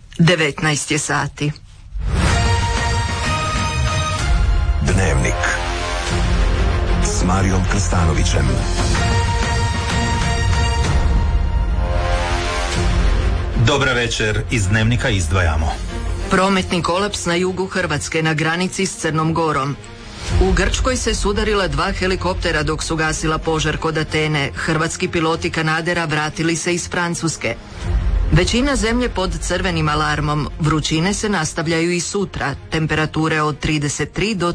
19 je sati. Dnevnik s Marijom Krstanovićem. Dobar večer, iz Dnevnika izdvajamo. Prometni kolaps na jugu Hrvatske na granici s Crnom Gorom. U Grčkoj se sudarila 2 helikoptera dok su gasila požar kod Atene. Hrvatski piloti Kanadera vratili se iz Francuske. Većina zemlje pod crvenim alarmom. Vrućine se nastavljaju i sutra. Temperature od 33 do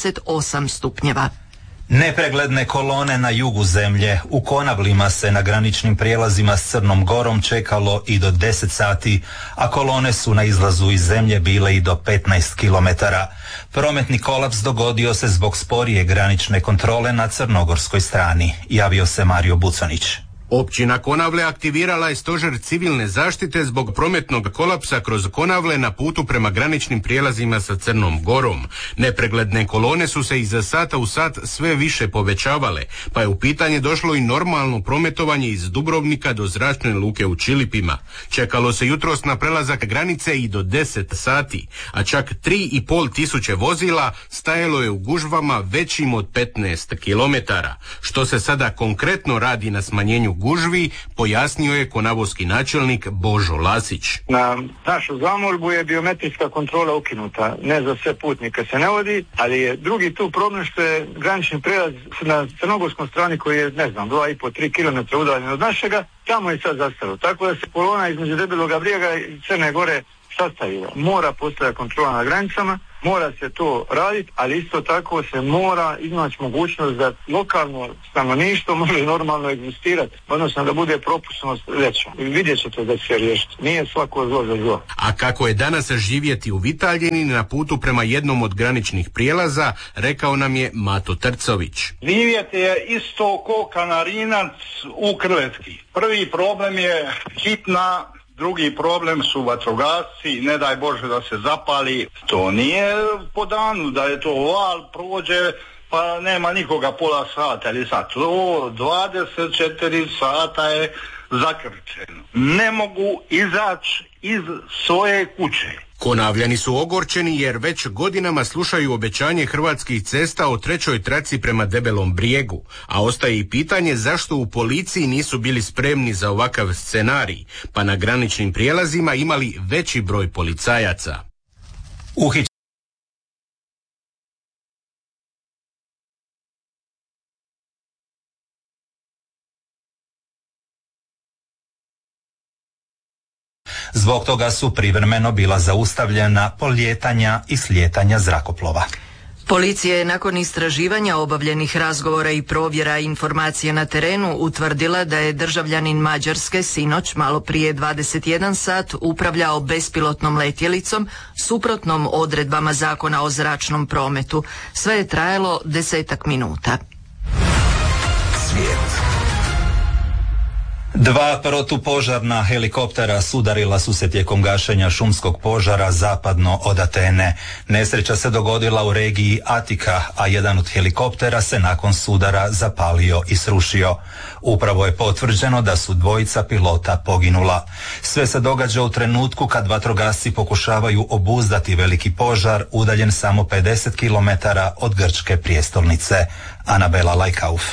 38 stupnjeva. Nepregledne kolone na jugu zemlje. U Konavlima se na graničnim prijelazima s Crnom Gorom čekalo i do 10 sati, a kolone su na izlazu iz zemlje bile i do 15 kilometara. Prometni kolaps dogodio se zbog sporije granične kontrole na crnogorskoj strani. Javio se Mario Bucanić. Općina Konavle aktivirala je stožer civilne zaštite zbog prometnog kolapsa kroz Konavle na putu prema graničnim prijelazima sa Crnom Gorom. Nepregledne kolone su se iz sata u sat sve više povećavale, pa je u pitanje došlo i normalno prometovanje iz Dubrovnika do zračne luke u Čilipima. Čekalo se jutros na prelazak granice i do 10 sati, a čak 3,5 tisuće vozila stajalo je u gužvama većim od 15 kilometara. Što se sada konkretno radi na smanjenju gužvi, pojasnio je konavovski načelnik Božo Lasić. Na našu zamolbu je biometrijska kontrola ukinuta. Ne za sve putnike se ne vodi, ali je drugi tu problem što je granični prijelaz na crnogorskom strani koji je, 2,5-3 km udaljen od našega, tamo je sad zastalo. Tako da se kolona između Debeloga Brijega i Crne Gore sastavila. Mora postojati kontrola na granicama, mora se to raditi, ali isto tako se mora iznaći mogućnost da lokalno stanovništvo može normalno egzistirati, odnosno da bude propusnost veća. Vidjet ćete da će se riješiti. Nije svako zlo za zlo. A kako je danas živjeti u Vitaljini na putu prema jednom od graničnih prijelaza, rekao nam je Mato Trcović. Živjeti je isto ko Kanarinac u Krletki. Prvi problem je hitna, drugi problem su vatrogasci, ne daj Bože da se zapali. To nije po danu, da je to val, prođe, pa nema nikoga pola sata ili sat. To 24 sata je zakrčeno. Ne mogu izaći iz svoje kuće. Konavljani su ogorčeni jer već godinama slušaju obećanje Hrvatskih cesta o trećoj traci prema Debelom Brijegu, a ostaje i pitanje zašto u policiji nisu bili spremni za ovakav scenarij, pa na graničnim prijelazima imali veći broj policajaca. Zbog toga su privremeno bila zaustavljena polijetanja i slijetanja zrakoplova. Policija je nakon istraživanja, obavljenih razgovora i provjera informacija na terenu utvrdila da je državljanin Mađarske sinoć malo prije 21 sat upravljao bespilotnom letjelicom suprotnom odredbama Zakona o zračnom prometu. Sve je trajalo 10 minuta. Svijet. 2 protupožarna helikoptera sudarila su se tijekom gašenja šumskog požara zapadno od Atene. Nesreća se dogodila u regiji Atika, a jedan od helikoptera se nakon sudara zapalio i srušio. Upravo je potvrđeno da su 2 pilota poginula. Sve se događa u trenutku kad vatrogasci pokušavaju obuzdati veliki požar udaljen samo 50 km od grčke prijestolnice. Anabela Lajkauf.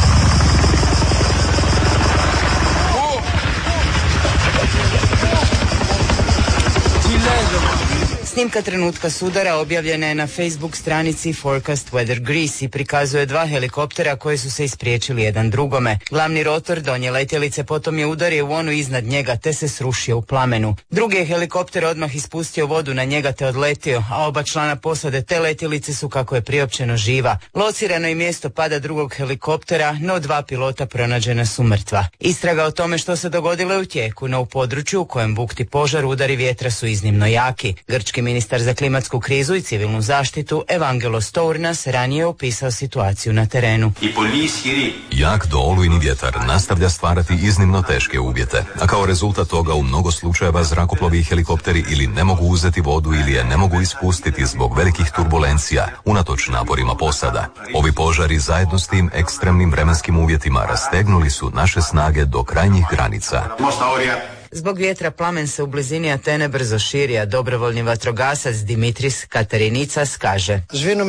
Snimka trenutka sudara objavljena je na Facebook stranici Forecast Weather Greece i prikazuje 2 helikoptera koji su se ispriječili jedan drugome. Glavni rotor donje letjelice potom je udario u onu iznad njega te se srušio u plamenu. Drugi je helikopter odmah ispustio vodu na njega te odletio, a oba člana posade te letjelice su, kako je priopćeno, živa. Locirano je mjesto pada drugog helikoptera, no 2 pilota pronađena su mrtva. Istraga o tome što se dogodilo je u tijeku, no u području u kojem bukti požar udari vjetra su iznimno jaki. Grčki ministar za klimatsku krizu i civilnu zaštitu Evangelos Tournas ranije opisao situaciju na terenu. Jak do olujni vjetar nastavlja stvarati iznimno teške uvjete, a kao rezultat toga u mnogo slučajeva zrakoplovi i helikopteri ili ne mogu uzeti vodu ili je ne mogu ispustiti zbog velikih turbulencija, unatoč naporima posada. Ovi požari zajedno s tim ekstremnim vremenskim uvjetima rastegnuli su naše snage do krajnjih granica. Zbog vjetra plamen se u blizini Atene brzo širi, a dobrovoljni vatrogasac Dimitris Katarinicas kaže: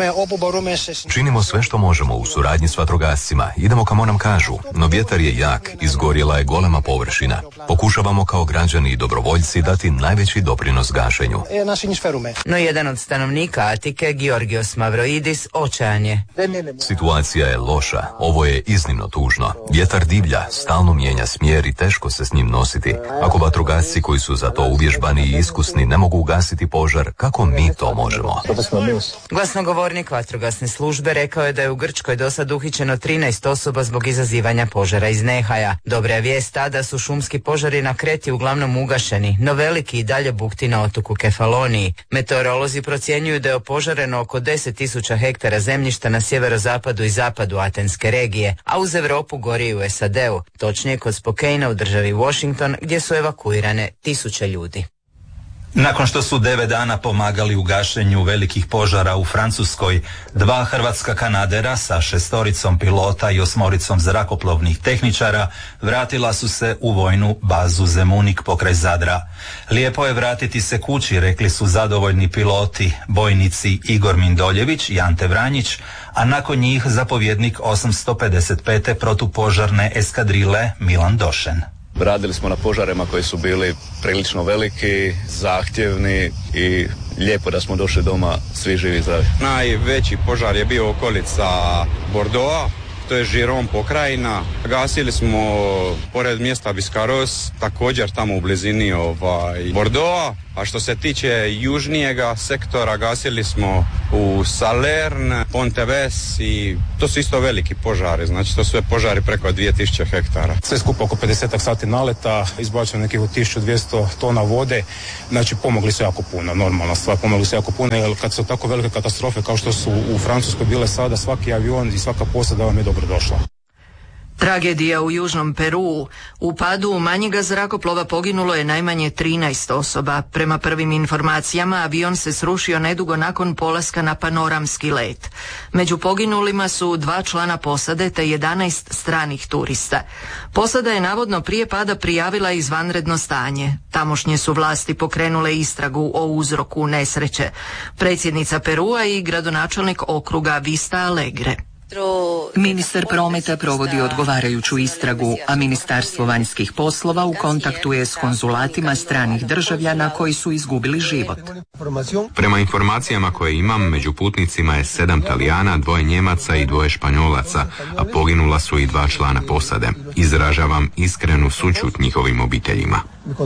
Činimo sve što možemo u suradnji s vatrogascima, idemo kamo nam kažu, no vjetar je jak, izgorjela je golema površina. Pokušavamo kao građani i dobrovoljci dati najveći doprinos gašenju. No jedan od stanovnika Atike, Georgios Mavroidis, očajan je. Situacija je loša, ovo je iznimno tužno. Vjetar divlja, stalno mijenja smjer i teško se s njim nositi. Ako vatrogasci koji su za to uvježbani i iskusni ne mogu ugasiti požar, kako mi to možemo? Glasnogovornik vatrogasne službe rekao je da je u Grčkoj do sad uhićeno 13 osoba zbog izazivanja požara iz nehaja. Dobra je vijest ta da su šumski požari na Kreti uglavnom ugašeni, no veliki i dalje bukti na otoku Kefaloniji. Meteorolozi procjenjuju da je opožareno oko 10.000 hektara zemljišta na sjeverozapadu i zapadu Atenske regije, a uz Europu gori i u SAD-u, točnije kod Spokane'a u državi Washington, gdje su evakuirane tisuće ljudi. Nakon što su 9 dana pomagali u gašenju velikih požara u Francuskoj, 2 hrvatska kanadera sa 6 pilota i 8 zrakoplovnih tehničara vratila su se u vojnu bazu Zemunik pokraj Zadra. Lijepo je vratiti se kući, rekli su zadovoljni piloti, bojnici Igor Mindoljević i Ante Vranjić, a nakon njih zapovjednik 855. protupožarne eskadrile Milan Došen. Radili smo na požarima koji su bili prilično veliki, zahtjevni i lijepo da smo došli doma svi živi i zdravi. Najveći požar je bio okolica Bordeauxa, to je Giron pokrajina. Gasili smo pored mjesta Biscarros, također tamo u blizini Bordeauxa. A što se tiče južnijega sektora, gasili smo u Salern, Ponteves i to su isto veliki požari, znači to su sve požari preko 2000 hektara. Sve skupo oko 50 sati naleta, izbačeno nekih 1200 tona vode, znači pomogli su jako puno, normalna stvar, pomogli su jako puno, jer kad su tako velike katastrofe kao što su u Francuskoj bile sada, svaki avion i svaka posada vam je dobro došla. Tragedija u južnom Peruu. U padu manjega zrakoplova poginulo je najmanje 13 osoba. Prema prvim informacijama, avion se srušio nedugo nakon polaska na panoramski let. Među poginulima su 2 člana posade te 11 stranih turista. Posada je navodno prije pada prijavila izvanredno stanje. Tamošnje su vlasti pokrenule istragu o uzroku nesreće. Predsjednica Perua i gradonačelnik okruga Vista Alegre. Ministar prometa provodi odgovarajuću istragu, a Ministarstvo vanjskih poslova u kontaktu je s konzulatima stranih državljana koji su izgubili život. Prema informacijama koje imam, među putnicima je 7 Talijana, 2 Njemaca i 2 Španjolaca, a poginula su i 2 člana posade. Izražavam iskrenu sućut njihovim obiteljima.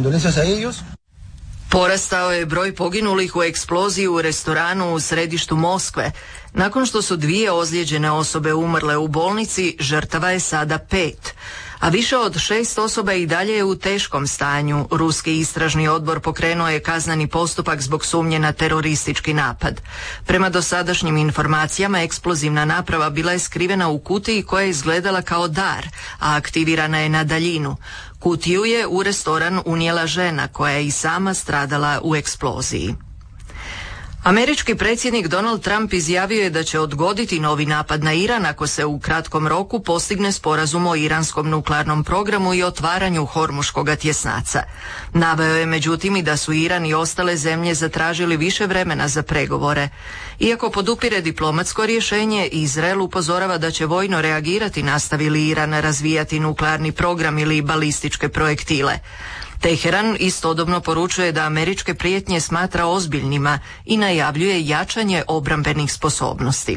Porastao je broj poginulih u eksploziji u restoranu u središtu Moskve. Nakon što su 2 ozlijeđene osobe umrle u bolnici, žrtava je sada 5. A više od 6 osoba i dalje je u teškom stanju. Ruski istražni odbor pokrenuo je kazneni postupak zbog sumnje na teroristički napad. Prema dosadašnjim informacijama, eksplozivna naprava bila je skrivena u kutiji koja je izgledala kao dar, a aktivirana je na daljinu. Kutiju je u restoran unijela žena koja je i sama stradala u eksploziji. Američki predsjednik Donald Trump izjavio je da će odgoditi novi napad na Iran ako se u kratkom roku postigne sporazum o iranskom nuklearnom programu i otvaranju Hormuškoga tjesnaca. Naveo je međutim i da su Iran i ostale zemlje zatražili više vremena za pregovore. Iako podupire diplomatsko rješenje, Izrael upozorava da će vojno reagirati nastavi li Iran razvijati nuklearni program ili balističke projektile. Teheran istodobno poručuje da američke prijetnje smatra ozbiljnima i najavljuje jačanje obrambenih sposobnosti.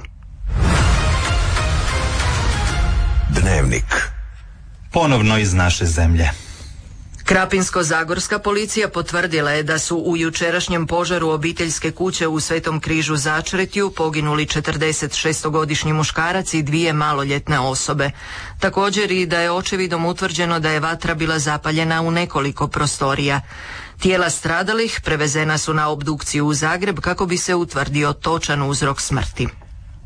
Dnevnik. Ponovno iz naše zemlje. Krapinsko-zagorska policija potvrdila je da su u jučerašnjem požaru obiteljske kuće u Svetom Križu Začretju poginuli 46-godišnji muškarac i 2 maloljetne osobe. Također i da je očevidom utvrđeno da je vatra bila zapaljena u nekoliko prostorija. Tijela stradalih prevezena su na obdukciju u Zagreb kako bi se utvrdio točan uzrok smrti.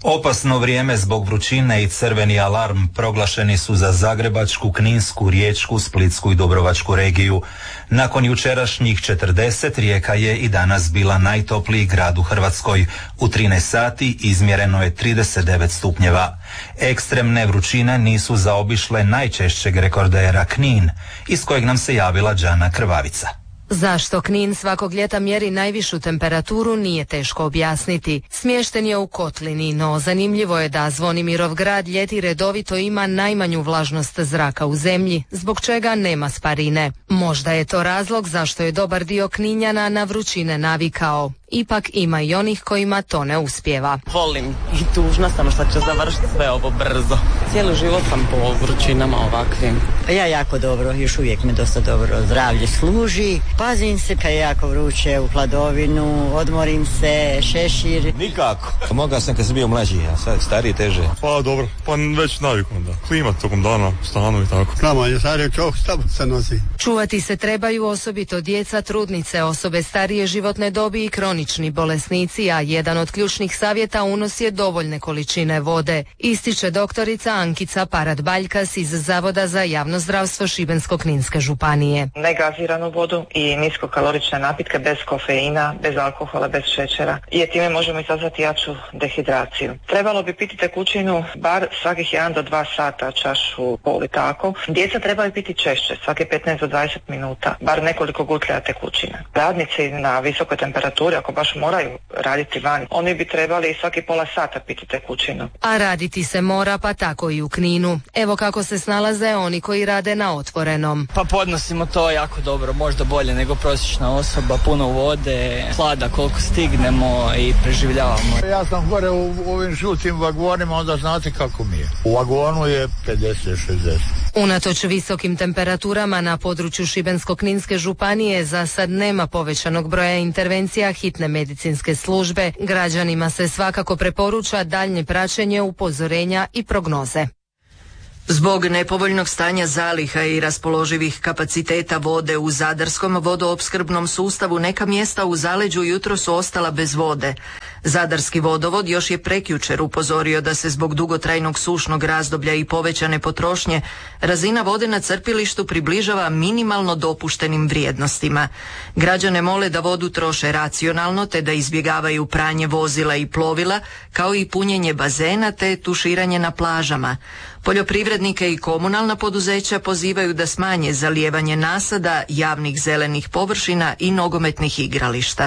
Opasno vrijeme zbog vrućine i crveni alarm proglašeni su za Zagrebačku, Kninsku, Riječku, Splitsku i Dubrovačku regiju. Nakon jučerašnjih 40, Rijeka je i danas bila najtopliji grad u Hrvatskoj. U 13 sati izmjereno je 39 stupnjeva. Ekstremne vrućine nisu zaobišle najčešćeg rekordera Knin, iz kojeg nam se javila Đana Krvavica. Zašto Knin svakog ljeta mjeri najvišu temperaturu nije teško objasniti. Smješten je u kotlini, no zanimljivo je da Zvonimirov grad ljeti redovito ima najmanju vlažnost zraka u zemlji, zbog čega nema sparine. Možda je to razlog zašto je dobar dio Kninjana na vrućine navikao. Ipak ima i onih kojima to ne uspijeva. Volim i tužna sam što će završiti sve ovo brzo. Cijeli život sam po vrućinama ovakvim. Ja jako dobro, još uvijek mi dosta dobro zdravlje služi. Pazim se kad je jako vruće u hladovinu, odmorim se, šešir. Nikako. Mogao sam kad sam bio mlađi, a sad stariji teže. Pa dobro, pa već navikom da. Klima tokom dana, stanu i tako. Znamo, je stariji čovjek, stavu se nosi. Čuvati se trebaju osobito djeca, trudnice, osobe starije životne dobi i kronični bolesnici, a jedan od ključnih savjeta unos je dovoljne količine vode, ističe doktorica Ankica Parat-Baljkas iz Zavoda za javno zdravstvo Šibensko-kninske županije. Negaziranu vodu i niskokalorične napitke bez kofeina, bez alkohola, bez šećera, jer time možemo izazvati jaču dehidraciju. Trebalo bi piti tekućinu bar svakih 1 do 2 sata, čašu pol i tako. Djeca trebaju piti češće, svake 15 do 20 minuta, bar nekoliko gutlja tekućine. Radnici na visokoj temperaturi, ako baš moraju raditi van, oni bi trebali svaki pola sata piti tekućinu. A raditi se mora, pa tako i u Kninu. Evo kako se snalaze oni koji rade na otvorenom. Pa podnosimo to jako dobro, možda bolje nego prosječna osoba, puno vode, hlada koliko stignemo i preživljavamo. Ja sam gore u ovim žutim vagonima, onda znate kako mi je. U vagonu je 50-60. Unatoč visokim temperaturama na području Šibensko-kninske županije za sad nema povećanog broja intervencija hitne medicinske službe. Građanima se svakako preporuča daljnje praćenje upozorenja i prognoze. Zbog nepovoljnog stanja zaliha i raspoloživih kapaciteta vode u zadarskom vodoopskrbnom sustavu neka mjesta u zaleđu jutro su ostala bez vode. Zadarski vodovod još je prekjučer upozorio da se zbog dugotrajnog sušnog razdoblja i povećane potrošnje razina vode na crpilištu približava minimalno dopuštenim vrijednostima. Građane mole da vodu troše racionalno te da izbjegavaju pranje vozila i plovila, kao i punjenje bazena te tuširanje na plažama. Poljoprivrednike i komunalna poduzeća pozivaju da smanje zalijevanje nasada, javnih zelenih površina i nogometnih igrališta.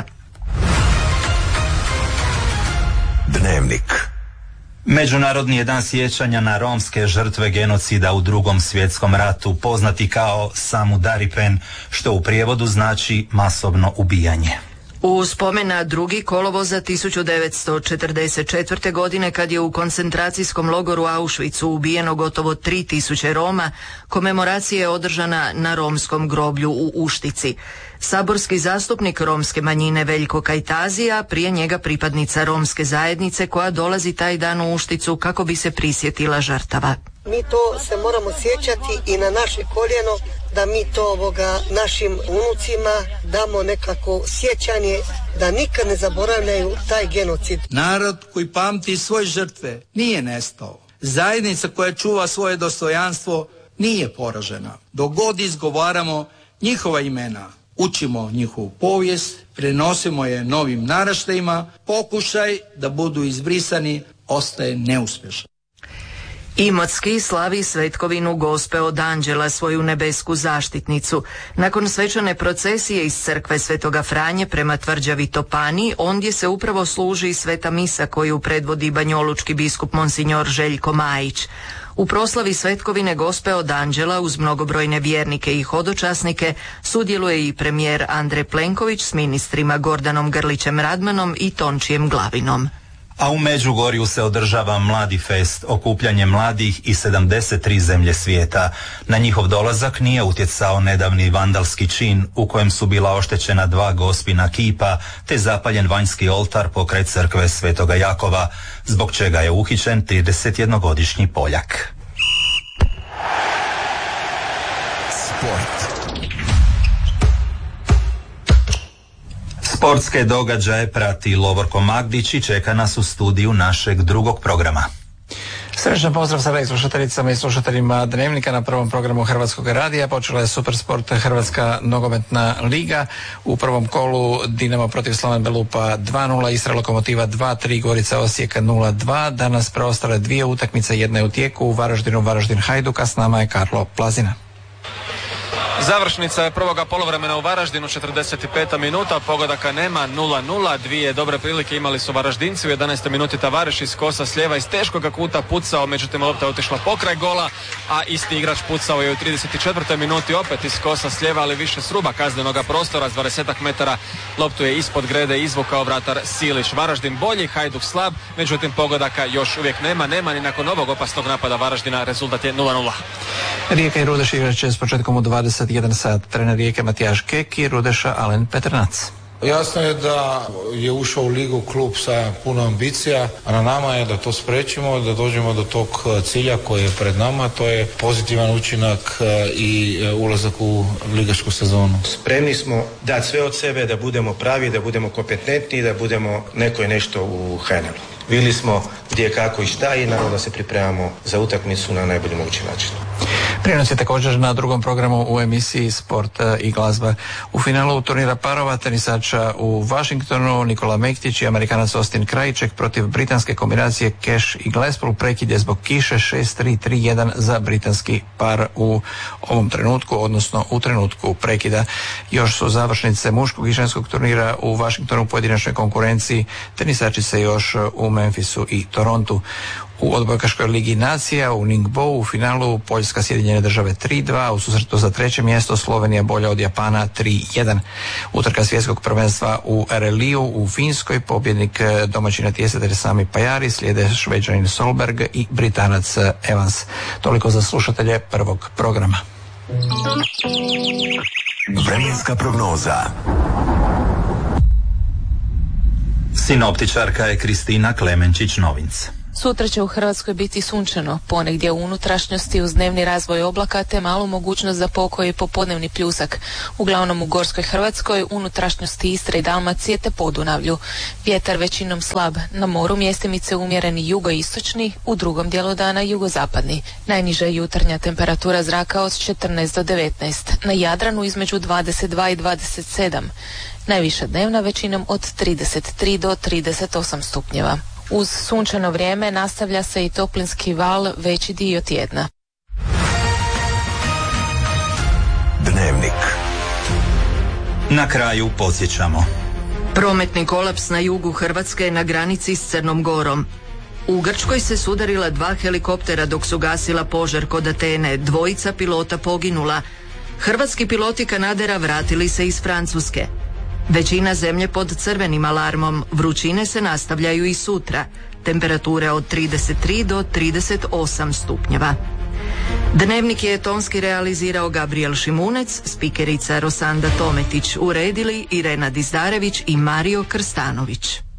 Dnevnik. Međunarodni je dan sjećanja na romske žrtve genocida u Drugom svjetskom ratu, poznati kao Samudaripen, što u prijevodu znači masovno ubijanje. U spomen na 2. kolovoza 1944. godine, kad je u koncentracijskom logoru Auschwitzu ubijeno gotovo 3000 Roma, komemoracija je održana na romskom groblju u Uštici. Saborski zastupnik romske manjine Veljko Kajtazija, prije njega pripadnica romske zajednice koja dolazi taj dan u Ušticu kako bi se prisjetila žrtava. Mi to se moramo sjećati i na naše koljeno, da mi to našim unucima damo nekako sjećanje, da nikad ne zaboravljaju taj genocid. Narod koji pamti svoje žrtve nije nestao. Zajednica koja čuva svoje dostojanstvo nije poražena. Dok god izgovaramo njihova imena, učimo njihovu povijest, prenosimo je novim naraštajima, pokušaj da budu izbrisani ostaje neuspješan. Imotski slavi svetkovinu Gospe od Anđela, svoju nebesku zaštitnicu. Nakon svečane procesije iz crkve Svetoga Franje prema tvrđavi Topani, ondje se upravo služi sveta misa koju predvodi banjolučki biskup monsignor Željko Majić. U proslavi svetkovine Gospe od Anđela uz mnogobrojne vjernike i hodočasnike sudjeluje i premijer Andrej Plenković s ministrima Gordanom Grlićem Radmanom i Tončijem Glavinom. A u Međugorju se održava Mladi fest, okupljanje mladih iz 73 zemlje svijeta. Na njihov dolazak nije utjecao nedavni vandalski čin u kojem su bila oštećena 2 gospina kipa te zapaljen vanjski oltar pokraj crkve Svetoga Jakova, zbog čega je uhićen 31-godišnji Poljak. Sportske događaje prati Lovorko Magdić i čeka nas u studiju našeg drugog programa. Srečan pozdrav sada i slušateljicama i slušateljima Dnevnika. Na prvom programu Hrvatskog radija počela je Supersport Hrvatska nogometna liga. U prvom kolu Dinamo protiv Slovan Belupa 2-0, Istra Lokomotiva 2-3, Gorica Osijek 0-2. Danas preostale dvije utakmice, jedna je u tijeku, u Varaždinu Varaždin Hajduk, a s nama je Karlo Plazina. Završnica je prvoga poluvremena u Varaždinu, 45. minuta, pogodaka nema, 0-0, dvije dobre prilike imali su Varaždinci, u 11. minuti Tavareš iz kosa s lijeva iz teškoga kuta pucao, međutim lopta je otišla pokraj gola, a isti igrač pucao je u 34. minuti opet iz kosa s lijeva, ali više s ruba kaznenoga prostora, s 20 metara loptu je ispod grede izvukao vratar Silić. Varaždin bolji, Hajduk slab, međutim pogodaka još uvijek nema ni nakon ovog opasnog napada Varaždina, rezultat je 0-0. Rijeka i Rudeš igrat će s početkom u 21 sat. Trener Rijeke Matijaš Keki, Rudeša Alen Petrnac. Jasno je da je ušao u ligu klub sa puno ambicija, a na nama je da to spriječimo, da dođemo do tog cilja koji je pred nama, to je pozitivan učinak i ulazak u ligašku sezonu. Spremni smo dati sve od sebe, da budemo pravi, da budemo kompetentni, da budemo neko i nešto u HNL-u. Vidjeli smo gdje, kako i šta i naravno da se pripremamo za utakmicu na najbolji mogući način. Prijenos je također na drugom programu u emisiji Sport i glazba. U finalu turnira parova tenisača u Washingtonu Nikola Mektić i Amerikanac Austin Krajček protiv britanske kombinacije Cash i Glasspool. Prekid je zbog kiše, 6-3, 3-1 za britanski par u ovom trenutku, odnosno u trenutku prekida. Još su završnice muškog i ženskog turnira u Washingtonu u pojedinačnoj konkurenciji. Tenisači se još u Memphisu i Torontu. U odbojkaškoj ligi nacija u Ningbo u finalu Poljska Sjedinjene Države 3-2, u susretu za treće mjesto Slovenija bolja od Japana 3-1. Utrka svjetskog prvenstva u RLI-u u Finskoj, pobjednik domaćina natjecatelj Sami Pajari, slijede Šveđanin Solberg i Britanac Evans. Toliko za slušatelje prvog programa. Vremenska prognoza. Sinoptičarka je Kristina Klemenčić-Novinc. Sutra će u Hrvatskoj biti sunčano, ponegdje u unutrašnjosti uz dnevni razvoj oblaka te malu mogućnost za pokoj i popodnevni pljusak. Uglavnom u gorskoj Hrvatskoj, unutrašnjosti Istre i Dalmacije te Podunavlju. Vjetar većinom slab, na moru mjestimice umjereni jugoistočni, u drugom dijelu dana jugozapadni. Najniža jutarnja temperatura zraka od 14 do 19, na Jadranu između 22 i 27. Najviša dnevna većinom od 33 do 38 stupnjeva. Uz sunčano vrijeme nastavlja se i toplinski val veći dio tjedna. Dnevnik. Na kraju podsjećamo. Prometni kolaps na jugu Hrvatske na granici s Crnom Gorom. U Grčkoj se sudarila 2 helikoptera dok su gasila požar kod Atene, 2 pilota poginula. Hrvatski piloti Kanadera vratili se iz Francuske. Većina zemlje pod crvenim alarmom, vrućine se nastavljaju i sutra, temperature od 33 do 38 stupnjeva. Dnevnik je tonski realizirao Gabriel Šimunec, spikerica Rosanda Tometić, uredili Irena Dizdarević i Mario Krstanović.